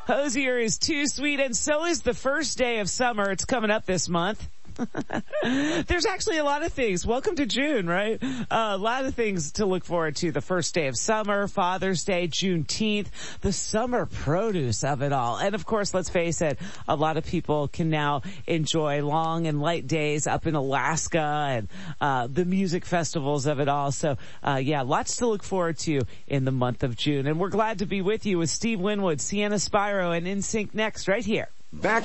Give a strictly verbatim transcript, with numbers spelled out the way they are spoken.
Hosier is too sweet, and so is the first day of summer. It's coming up this month. There's actually a lot of things. Welcome to June, right? Uh, a lot of things to look forward to. The first day of summer, Father's Day, Juneteenth, the summer produce of it all. And of course, let's face it, a lot of people can now enjoy long and light days up in Alaska and uh the music festivals of it all. So uh yeah, lots to look forward to in the month of June. And we're glad to be with you with Steve Winwood, Sienna Spyro, and N Sync next right here. Back